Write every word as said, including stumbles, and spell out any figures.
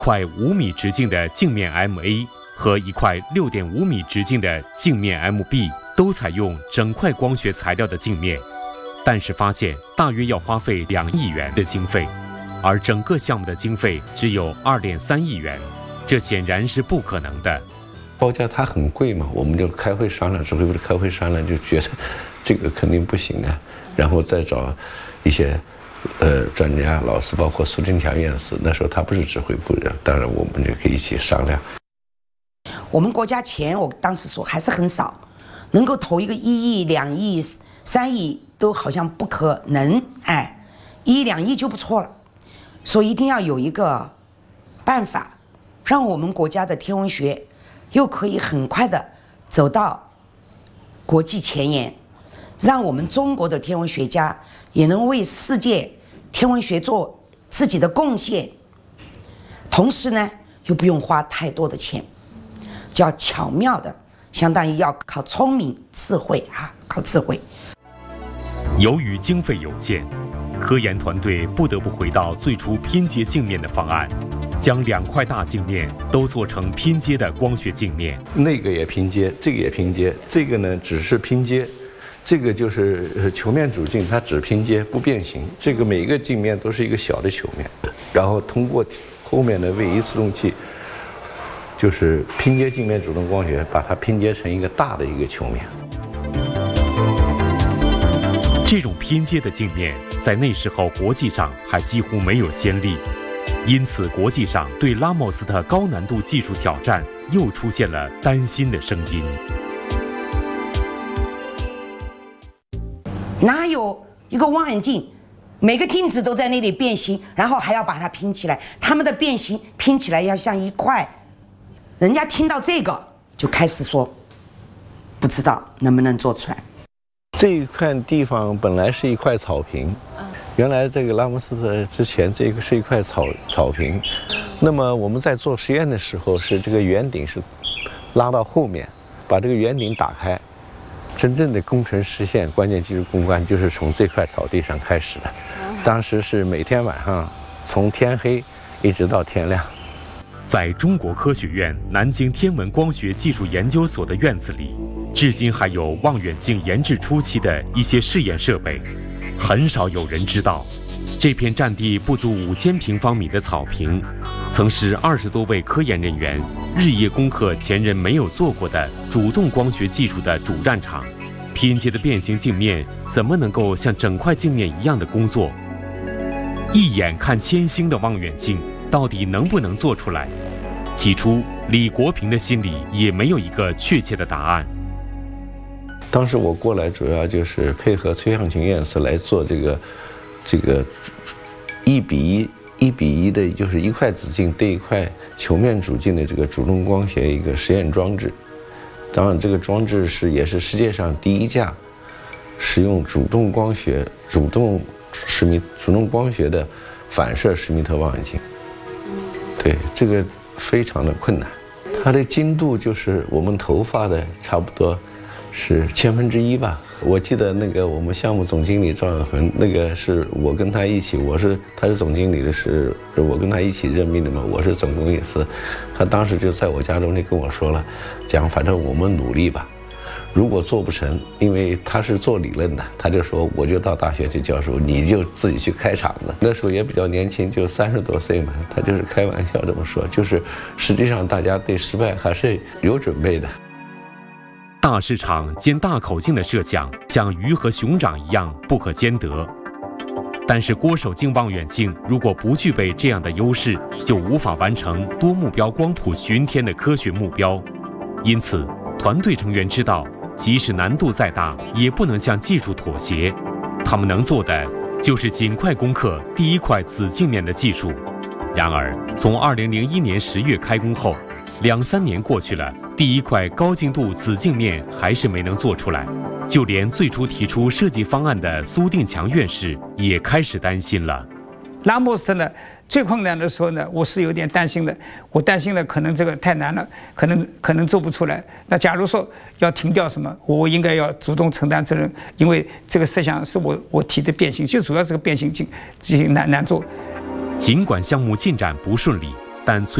块五米直径的镜面 M A 和一块六点五米直径的镜面 M B 都采用整块光学材料的镜面，但是发现大约要花费两亿元的经费，而整个项目的经费只有二点三亿元，这显然是不可能的。 报价它很贵嘛，我们就开会商量，指挥部开会商量，就觉得这个肯定不行啊，然后再找一些呃专家老师，包括苏振强院士，那时候他不是指挥部人，当然我们就可以一起商量。 我们国家钱，我当时说还是很少，能够投一个一亿、两亿、三亿都好像不可能，哎，一亿两亿就不错了，所以一定要有一个办法，让我们国家的天文学又可以很快的走到国际前沿，让我们中国的天文学家也能为世界天文学做自己的贡献，同时呢又不用花太多的钱，叫巧妙的，相当于要靠聪明智慧啊，靠智慧。 由于经费有限，科研团队不得不回到最初拼接镜面的方案，将两块大镜面都做成拼接的光学镜面。 那个也拼接，这个也拼接，这个呢只是拼接，这个就是球面主镜，它只拼接不变形。这个每一个镜面都是一个小的球面，然后通过后面的位移自动器，就是拼接镜面主动光学，把它拼接成一个大的一个球面。 这种拼接的镜面在那时候国际上还几乎没有先例，因此国际上对拉莫斯的高难度技术挑战又出现了担心的声音。 哪有一个望远镜，每个镜子都在那里变形，然后还要把它拼起来，它们的变形拼起来要像一块。人家听到这个就开始说，不知道能不能做出来。 这一块地方本来是一块草坪，原来这个拉莫斯特之前这个是一块草草坪，那么我们在做实验的时候是这个圆顶是拉到后面，把这个圆顶打开，真正的工程实现关键技术攻关就是从这块草地上开始的，当时是每天晚上从天黑一直到天亮。 在中国科学院南京天文光学技术研究所的院子里，至今还有望远镜研制初期的一些试验设备。很少有人知道，这片占地不足五千平方米的草坪，曾是二十多位科研人员日夜攻克前人没有做过的主动光学技术的主战场。拼接的变形镜面怎么能够像整块镜面一样的工作？一眼看千星的望远镜到底能不能做出来？起初，李国平的心里也没有一个确切的答案。 当时我过来主要就是配合崔向群院士来做这个，这个一比一一比一的，就是一块子镜对一块球面主镜的这个主动光学一个实验装置。当然，这个装置是也是世界上第一架使用主动光学、主动十米、主动光学的反射十米特望远镜。对，这个非常的困难，它的精度就是我们头发的差不多是千分之一吧。我记得那个我们项目总经理赵永恒，那个是我跟他一起，我是他是总经理的，是我跟他一起任命的嘛，我是总工程师。他当时就在我家中就跟我说了，讲反正我们努力吧，如果做不成，因为他是做理论的，他就说我就到大学去教授，你就自己去开厂子。那时候也比较年轻，就三十多岁嘛，他就是开玩笑这么说，就是实际上大家对失败还是有准备的。 大市场兼大口径的设想，像鱼和熊掌一样不可兼得。但是郭守敬望远镜如果不具备这样的优势，就无法完成多目标光谱巡天的科学目标。因此，团队成员知道，即使难度再大，也不能向技术妥协。他们能做的就是尽快攻克第一块子镜面的技术。然而，从二零零一年十月开工后，两三年过去了，第一块高精度子镜面还是没能做出来。就连最初提出设计方案的苏定强院士也开始担心了。 拉莫斯特呢，最困难的时候呢，我是有点担心的。我担心了，可能这个太难了，可能可能做不出来。那假如说要停掉什么，我应该要主动承担责任，因为这个设想是我我提的变形，就主要这个变形镜进行难难做。 尽管项目进展不顺利， 但崔